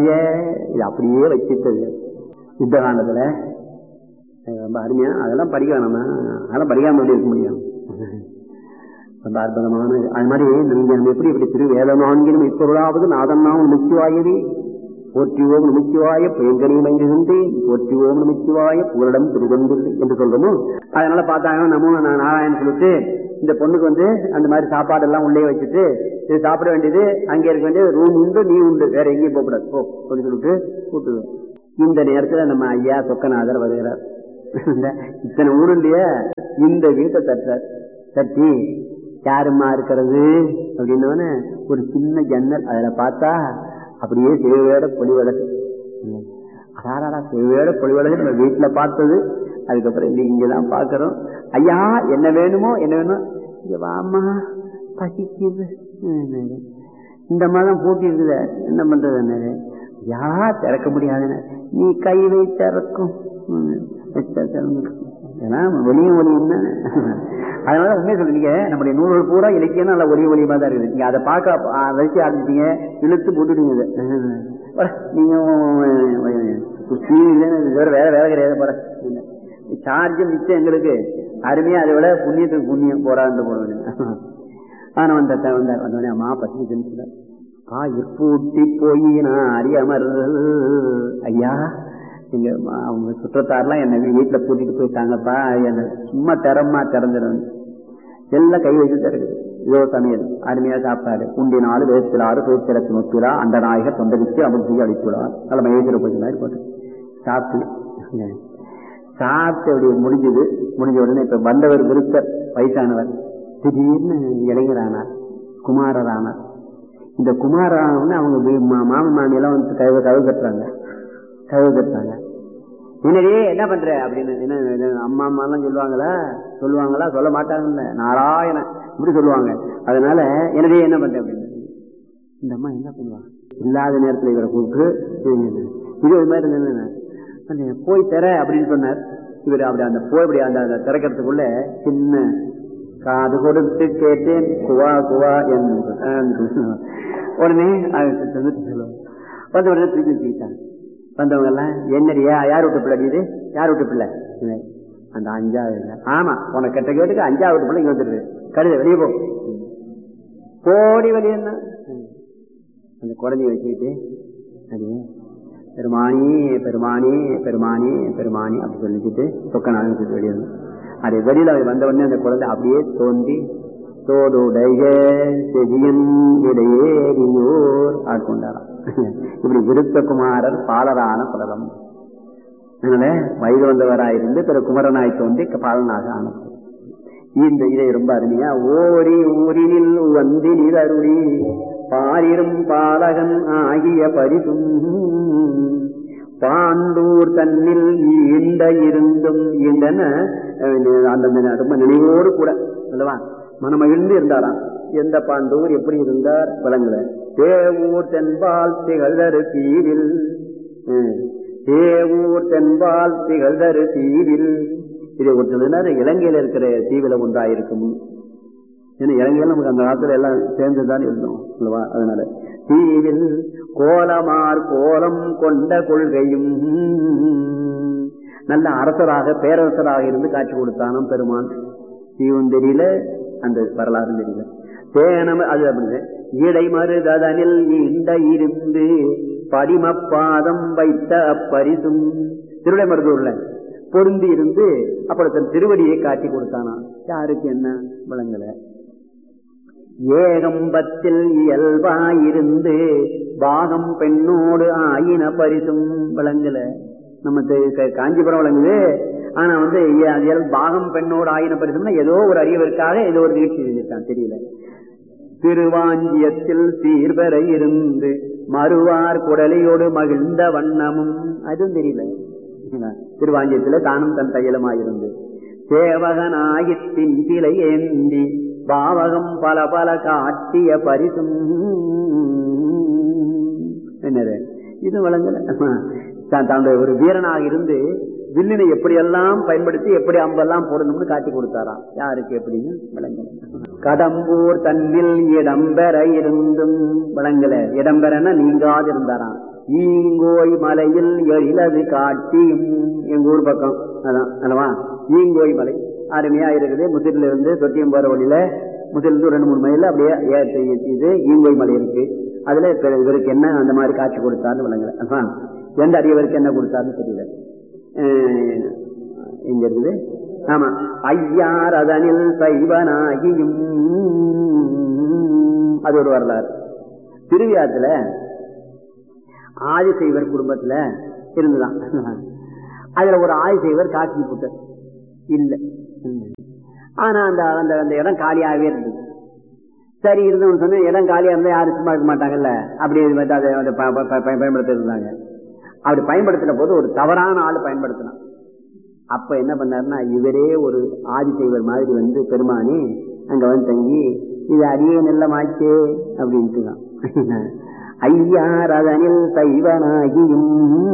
பரவாயில்லையே, இது அப்படியே வச்சுட்டது யுத்த காலத்துல. ரொம்ப அருமையா அதெல்லாம் படிக்க வேணாமா? அதெல்லாம் படிக்காம எப்படி இருக்க முடியும்? ரொம்ப அற்புதமான அது மாதிரி நம்ம எப்படி இப்படி திரு வேதமான்கிலும் இப்பொருளாவது நாதன்னாவும் நிச்சயவாயவே போற்றிவோம் நிமிச்சுவாய பயங்கனி மங்கிருந்தேன் போற்றிவோம் நிமிச்சுவாய புகலிடம் திருகொண்டில்லை என்று சொல்றோமோ. அதனால பார்த்தாங்க நம்ம நாராயணன் சொல்லிட்டு இந்த பொண்ணுக்கு வந்து அந்த மாதிரி சாப்பாடு எல்லாம் உள்ளே வச்சுட்டு இது சாப்பிட வேண்டியது அங்கே இருக்க வேண்டியது ரூம் உண்டு, நீ உண்டு, வேற எங்கேயும் போகக்கூடாது போ அப்படின்னு சொல்லிட்டு கூட்டுவோம். இந்த நேரத்துல நம்ம ஐயா சொக்கநாதர் வருகிறார். இத்தனை ஊருடைய இந்த வீட்டை தட்டி யாருமா இருக்கிறது அப்படின்னு ஒரு சின்ன ஜன்னல் அதுல பார்த்தா அப்படியே செவ்வேட பொலிவழகு. அடாரா செவ்வேட பொலிவழகு நம்ம வீட்டுல பார்த்தது. அதுக்கப்புறம் இன்னைக்கு இங்கதான் பாக்குறோம். ஐயா என்ன வேணுமோ என்ன வேணும், இங்க வாமா பசிக்குது, இந்த மாதம் பூட்டி இருக்குது என்ன பண்றது என்ன, யா திறக்க முடியாது, நீ கை வை திறக்கும், ஏன்னா ஒளியும் ஒளியும் தான். அதனால உண்மையை சொல்றீங்க, நம்முடைய நூல்கள் பூரா இலக்கியம் நல்ல ஒளியமா தான் இருக்குது. நீங்க அதை பார்க்க ரசிச்சு ஆரம்பிச்சீங்க, இழுத்து போட்டுடுங்க. நீங்க வேற வேலை கிடையாது போற சார்ஜ் மிச்சம் எங்களுக்கு அருமையா, அதை விட புண்ணியத்துக்கு புண்ணியம் போறான்னு போட வேண்டிய. ஆனா வந்தோடனே அம்மா பசி தெரிஞ்சுல எப்பூட்டி போய் நான் அறியாம ஐயா நீங்க அவங்க சுற்றத்தாரெல்லாம் என்ன வீட்டுல கூட்டிட்டு போயிட்டாங்கப்பா, என்ன சும்மா திறந்துடும் எல்லாம் கை வச்சு தருகுது. இதோ சமையல் அருமையா சாப்பாடு உண்டினாலு வேஸ்திலாறு பேச்சிடத்து நொத்துலா அந்த நாயகர் தொண்டரிச்சு அமிர்திக்கு அடிச்சுடார் நல்ல மகேஸ்வர போய் மாதிரி போட்டு சாப்பிட்டு அப்படி முடிஞ்ச உடனே இப்ப வந்தவர் விருத்தர் வயசானவர் திடீர்னு இளைஞரானார், குமாரரானார். இந்த குமாரரான அவங்க மாமன் மாமியெல்லாம் வந்து கதவு கட்டுறாங்க. என்னடே என்ன பண்ற அப்படின்னு. என்ன அம்மா அம்மாலாம் சொல்லுவாங்களா சொல்ல மாட்டாங்கல்ல, நாராயணன் இப்படி சொல்லுவாங்க. அதனால என்னடே என்ன பண்ற அப்படின்னு. இந்த அம்மா என்ன பண்ணுவாங்க, இல்லாத நேரத்துல இவரை கூப்பிட்டு இது மாதிரி இருந்தது போய் தர அப்படின்னு சொன்னார். இவர் அப்படி அந்த போய் அப்படி அந்த திறக்கிறதுக்குள்ள சின்ன காது கொடுத்து கேட்டேன் குவா குவா என்று உடனே சொல்லுவாங்க. வந்த உடனே தூக்கி வச்சுக்கிட்டாங்க. வந்தவங்க எல்லாம் என்னடியா யார் விட்டு பிள்ளை, இது யார் விட்டு பிள்ளை, அந்த 5வது இல்லை, ஆமா உனக்கு கெட்ட கேட்டுக்கு 5வது பிள்ளை இங்க வந்துருக்கு, கழுத வெளியே போடி வெளியே அந்த குழந்தைய வச்சுக்கிட்டு அது பெருமானி பெருமானி பெருமானி பெருமானி அப்படி சொல்லிச்சுட்டு சொக்கநாதன் வெளியே அது வெளியில வந்த உடனே அந்த குழந்தை அப்படியே தோன்றி தோடுடைய செவியன் இடையேறியோர் ஆட்கொண்டாராம். இப்படி விருத்தகுமாரர் பாலரான பலரம். அதனால வயது வந்தவராயிருந்து பிற குமரனாய் தோன்றி பாலனாக ஆனது. இந்த இதை ரொம்ப அருமையா ஓரி ஊரினில் வந்து நிதருளி பாரிரும் பாலகன் ஆகிய பரிசும் பாண்டூர் தன்னில் ஈண்ட இருந்தும் ஈண்டன அந்த ரொம்ப நினைவோடு கூட அல்லவா மனமகிழ்ந்து இருந்தாராம். எந்த பாண்டூர் எப்படி இருந்தார் விளங்கல. தேவூர் தென்பால் திகழ்தரு தீவில், தேவூர் தென்பால் திகழ்தரு தீவில். இதை ஒருத்தர் இலங்கையில இருக்கிற தீவில ஒன்றாயிருக்கும். ஏன்னா இலங்கையில நமக்கு அந்த காலத்துல எல்லாம் சேர்ந்துதான் இருந்தோம் அல்லவா. அதனால தீவில் கோலமார் கோலம் கொண்ட கொள்கையும் நல்ல அரசராக பேரரசராக இருந்து காட்சி கொடுத்தானும் பெருமான். தீவும் தெரியல, அந்த வரலாறு தெரியல. தேனம் அது அப்படி இடைமருதனில் நீண்ட இருந்து படிமப்பாதம் வைத்த அப்பரிசும் திருவிடைமருதூர்ல பொருந்தி இருந்து அப்படி தன் திருவடியை காட்டி கொடுத்தானா. யாருக்கு என்ன விளங்கல. ஏகம்பத்தில் இயல்பாயிருந்து பாகம் பெண்ணோடு ஆயின பரிசும் விளங்கல. நம்ம காஞ்சிபுரம் விளங்குது. ஆனா பாகம் பெண்ணோடு ஆயின பரிசும்னா ஏதோ ஒரு அறிவதற்காக ஏதோ ஒரு நிகழ்ச்சி செஞ்சிருக்கான் தெரியல. திருவாஞ்சியத்தில் சீர்பெற இருந்து மறுவார் குடலையோடு மகிழ்ந்த வண்ணமும் அதுவும் தெரியல. திருவாஞ்சியத்துல தானும் தன் தையலமாயிருந்து சேவகனாயித்தின் பிழை ஏந்தி பாவகம் பல பல காட்டிய பரிசும் என்னது இது வழங்கல. தன்னுடைய ஒரு வீரனாக இருந்து வில்லினை எப்படியெல்லாம் பயன்படுத்தி எப்படி அம்பெல்லாம் போடணும்னு காட்டி கொடுத்தாராம். யாருக்கு எப்படின்னு விளங்கல. கடம்பூர் தன்னில் இடம்பெற இருந்தும் விளங்கல. இடம்பெறன்னா நீங்காது இருந்தாராம். ஈங்கோய் மலையில் எழிலது காட்சியும், எங்க ஊர் பக்கம் அதான் அல்லவா, ஈங்கோய் மலை அருமையா இருக்குது. முசிறில இருந்து தொட்டியம் போற வழியில முசிலிருந்து 2-3 மைல் அப்படியே இது ஈங்கோய் மலை இருக்கு. அதுல இவருக்கு என்ன அந்த மாதிரி காட்சி கொடுத்தாருன்னு விளங்கல. எந்த அடியவருக்கு என்ன கொடுத்தாருன்னு தெரியல. எங்க இருக்குது? ஆமா, ஐயார் அதனில் சைவனாகியும், அது ஒரு வரலாறு. திருவிழாத்துல ஆதிசைவர் குடும்பத்துல இருந்துதான். அதுல ஒரு ஆதிசைவர் காட்சி போட்ட இல்ல. ஆனா அந்த இடம் காலியாகவே இருந்தது. சரி இருந்தவன் சொன்ன இடம் காலியா இருந்தா யாரும் சும்மா இருக்க மாட்டாங்கல்ல, அப்படி அதை பயன்படுத்த இருந்தாங்க. அப்படி பயன்படுத்தின போது ஒரு தவறான ஆள் பயன்படுத்தினான். அப்ப என்ன பண்ணாருன்னா, இவரே ஒரு ஆதிசைவர் மாதிரி வந்து பெருமானி அங்க வந்து தங்கி இது அடியே நல்லமாச்சே அப்படின்ட்டு தான். ஐயார் அதனில் சைவனாகியும்,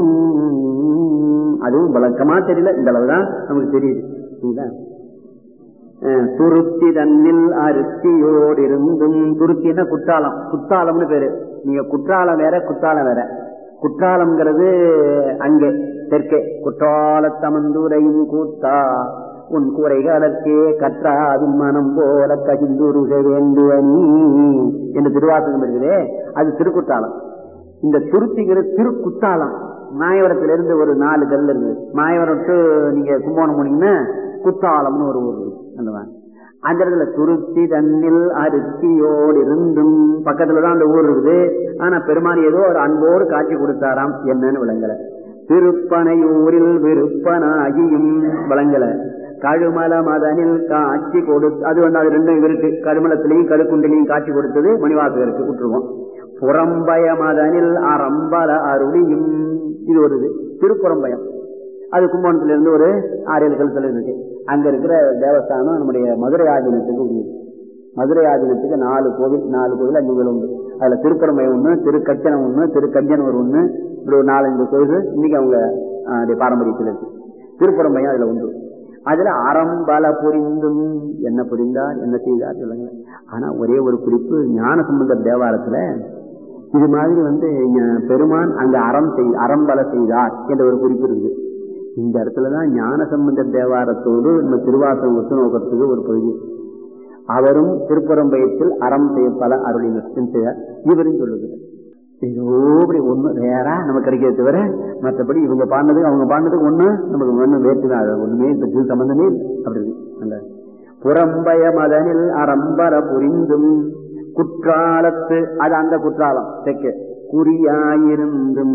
அதுவும் வழக்கமா தெரியல, இந்த அளவுதான் நமக்கு தெரியுது. துருத்தி தன்னில் அருத்தியோடு இருந்தும், துருத்தின்னா குற்றாலம், குத்தாலம்னு பேரு. நீங்க குற்றாலம் வேற குத்தாலம் வேற. குற்றாலம்ங்கிறது அங்கே தெற்கே, குற்றாலத்தமந்துரையும் கூத்தா உன் குறைகளற்கே கற்றாவின் மனம் போல கசிந்துருக வேண்டுவனி என்று திருவாசகம் இருக்குதே, அது திருக்குற்றாலம். இந்த துருத்திங்கிறது திருக்குத்தாலம். மாயவரத்திலிருந்து ஒரு 4 கல் இருக்குது. மாயவரம் டு நீங்க கும்பகோணம் போனீங்கன்னா குத்தாலம்னு ஒரு ஊர் இருக்கு. அந்த இடத்துல துருத்தி தன்னில் அருத்தியோடு இருந்தும், பக்கத்துலதான் அந்த ஊர் இருக்குது. ஆனா பெருமான் ஏதோ ஒரு அன்போடு காட்சி கொடுத்தாராம், என்னன்னு விளங்கல. திருப்பனையூரில் விருப்பனாகியும் விளங்கல. கழுமல மதனில் காட்சி கொடுத்து, அது வந்து அது ரெண்டும் இவருக்கு, கழுமலத்திலையும் கழுக்குண்டிலையும் காட்சி கொடுத்தது மணிவாசகருக்கு விட்டுருவோம். புறம்பய மதனில் அரம்பல அருளியும், இது ஒரு திருப்புறம்பயம். அது கும்பகோணத்திலிருந்து ஒரு 6-7 கிலோமீட்டர் இருக்கு. அங்க இருக்கிற தேவஸ்தானம் நம்முடைய மதுரை ஆதீனத்துக்கு உண்டு. மதுரை ஆதீனத்துக்கு 4 கோவில் 5 உண்டு. அதுல திருப்புறம்பயம் ஒண்ணு, திருக்கச்சனம் ஒண்ணு, திருக்கஞ்சனூர் ஒண்ணு, இப்படி ஒரு 4-5 கோவில் இன்னைக்கு அவங்க பாரம்பரியத்தில் இருக்கு. திருப்புறம்பயம் அதுல உண்டு. அதுல அறம்பல புரிந்தும், என்ன புரிந்தார் என்ன செய்தார் சொல்லுங்க. ஆனா ஒரே ஒரு குறிப்பு, ஞானசம்பந்தர் தேவாரத்துல இது மாதிரி வந்து பெருமான் அங்க அறம்பல செய்தார் என்ற ஒரு குறிப்பு இருக்குது. இந்த இடத்துலதான் ஞானசம்பந்தர் தேவாரத்தோடு நம்ம திருவாசகம் ஒத்து நோக்கத்துக்கு ஒரு பகுதி. அவரும் திருப்புறம்பயத்தில் அறம் செய்யப்பல அருளினார் இவரும் சொல்லுகிறார். ஏதோபடி ஒண்ணு வேறா நமக்கு கிடைக்கிறது தவிர மற்றபடி இவங்க பாடினது அவங்க பாடினதுக்கு ஒண்ணு நமக்கு ஒண்ணு வேற்றுதான், ஒண்ணுமே இந்த சம்பந்தமே அப்படி அந்த புறம்பய மதனில் அறம்பர புரிந்தும் குற்றாலத்து, அது அந்த குற்றாலம் தெற்கு குறியாயிருந்தும்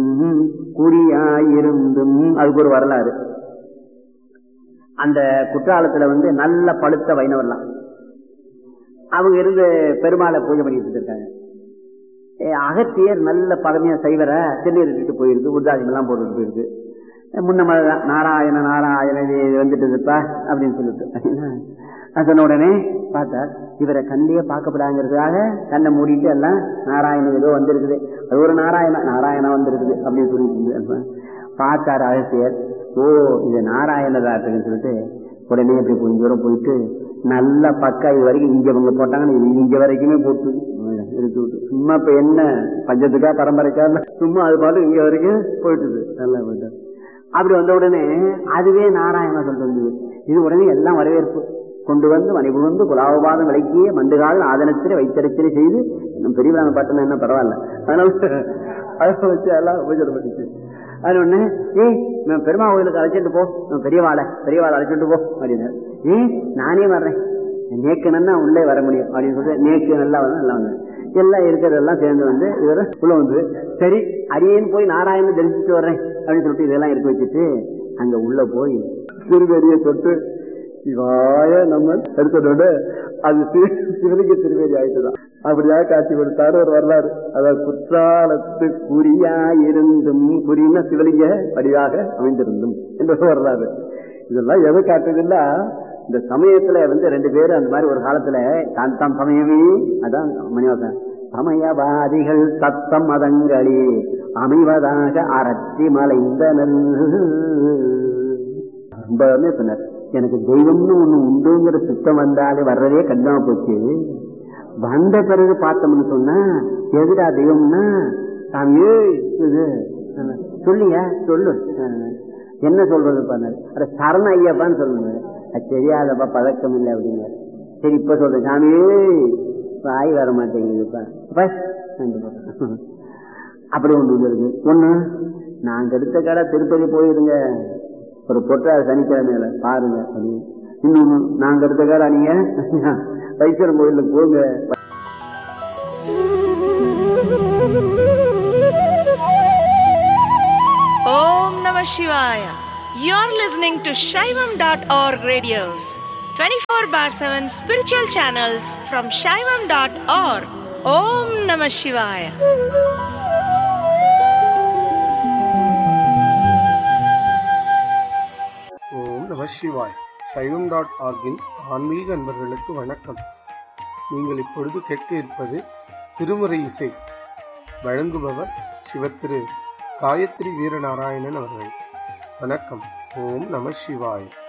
அதுக்கு ஒரு வரலாறு. அந்த குற்றாலத்துல வந்து நல்ல பழுத்த வைணவர்லாம் அவங்க இருந்து பெருமாளை பூஜை பண்ணிட்டு இருக்காங்க. அகத்தியர் நல்ல பழமையா சைவரை செல்லீர் இட்டு போயிருக்கு, உருதாஜம் எல்லாம் போட்டுட்டு போயிருக்கு. முன்ன நாராயண நாராயண வந்துட்டு இருப்பா அப்படின்னு சொல்லிட்டு சொன்ன உடனே பார்த்தா இவரை கண்ணியே பார்க்கப்படாங்கிறதுக்காக கண்ணை மூடிட்டு எல்லாம் நாராயணன் ஏதோ வந்திருக்குது, அது ஒரு நாராயணா வந்திருக்குது அப்படின்னு சொல்லிட்டு பார்த்தாரு அகத்தியர். ஓ இது நாராயணராட்டுன்னு சொல்லிட்டு உடனே இப்படி கொஞ்சம் தூரம் போயிட்டு நல்ல பக்கா இது வரைக்கும் இங்க இவங்க போட்டாங்கன்னு இங்க வரைக்குமே போட்டு இருக்கு விட்டு, சும்மா இப்ப என்ன பஞ்சத்துக்கா பரம்பரைக்கா சும்மா அது பாட்டு இங்க வரைக்கும் போயிட்டுது. நல்லா போயிட்டு அப்படி வந்த உடனே அதுவே நாராயண சொல்றது. இது உடனே எல்லாம் வரவேற்பு கொண்டு வந்து மணிபுகந்து குலாபாதம் விளக்கிய மண்டுகால் ஆதனத்திலே வைத்தறிச்சலை செய்து இன்னும் பெரியவரான பாட்டுனா என்ன பரவாயில்ல, அதனால அதை வச்சு எல்லாம் உபயோகம் பண்ணிச்சு. அது ஒண்ணு பெருமா கோயிலுக்கு அழைச்சிட்டு போ, பெரியவாளை அழைச்சிட்டு போ அப்படின்னு. நானே வர்றேன், நேக்கு நன்னா உள்ளே வர முடியும் அப்படின்னு சொல்லிட்டு நேக்கு நல்லா வந்து நல்லா வந்து எல்லாம் இருக்கிறதெல்லாம் சேர்ந்து வந்து இவர உள்ள வந்து சரி அரியேன்னு போய் நாராயணன் தரிசிச்சுட்டு வர்றேன் அப்படின்னு சொல்லிட்டு இதெல்லாம் இருக்க வச்சுட்டு அங்க உள்ள போய் திருவேதியை தொட்டு சிவாய நம்ம எடுத்ததோடு அது சிவலிங்க திருவேதி ஆயிட்டுதான். அப்படியாக காட்சி கொடுத்தாரு ஒரு வரலாறு. அதாவது குற்றாலத்து குறியாயிருந்தும், குறின்னா சிவலிங்க வடிவாக அமைந்திருந்தும் என்ற வரலாறு. இதெல்லாம் எதை காட்டுதுன்னா இந்த சமயத்துல வந்து 2 பேரும் அந்த மாதிரி ஒரு காலத்துல தான் சமயமே அதான் மணிவாசன் சமயவாதிகள் தத்தம் மதங்களே அமைவதாக அரற்றி மலைந்தனர். ரொம்பவே சொன்னார், எனக்கு தெய்வம்னு ஒண்ணு உண்டுங்கிற சித்தம் வந்தாலே வர்றதே கடினமா போச்சு. வந்த பிறகு பார்த்தோம்னு சொன்னா எதுடா தெய்வம்னா சாமியே இது சொல்லியா சொல்லு. என்ன சொல்றது பண்ணாரு. அட சரண ஐயப்பான்னு சொல்லுங்க. அது தெரியாதப்பா பழக்கம் இல்லை அப்படிங்க. சரி இப்ப சொல்றேன் சாமியே வாய் வர மாட்டேங்குதுப்பா. அப்படி ஒண்ணு இருக்கு. ஒண்ணு நாங்க எடுத்த கடை திருப்பதி போயிருங்க, ஒரு பொற்றாத சனிக்கிழமையில பாருங்க அப்படின்னு. இன்னொன்னு நாங்க எடுத்த கடை நீங்க வைத்தியர் கோயிலுக்கு போங்க. Om Namah Shivaya. You're listening to Shaivam.org radios, 24/7 spiritual channels from Shaivam.org. Om Namah Shivaya. ஓம் நம சிவாய். சைவம்.org-இன் ஆன்மீக அன்பர்களுக்கு வணக்கம். நீங்கள் இப்பொழுது கேட்க இருப்பது திருமுறை இசை. வழங்குபவர் சிவத்திரு காயத்ரி வீரநாராயணன் அவர்கள். வணக்கம். ஓம் நம சிவாய்.